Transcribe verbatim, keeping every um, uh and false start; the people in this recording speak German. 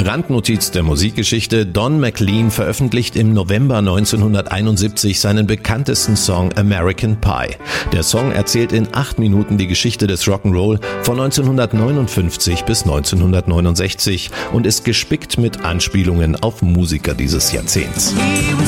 Randnotiz der Musikgeschichte: Don McLean veröffentlicht im November neunzehnhunderteinundsiebzig seinen bekanntesten Song American Pie. Der Song erzählt in acht Minuten die Geschichte des Rock'n'Roll von neunzehnhundertneunundfünfzig bis neunzehnhundertneunundsechzig und ist gespickt mit Anspielungen auf Musiker dieses Jahrzehnts.